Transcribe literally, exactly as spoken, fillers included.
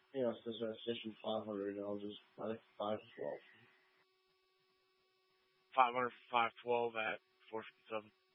You know, since I station five hundred, I'll just I think five twelve. five hundred for five twelve at four fifty-seven.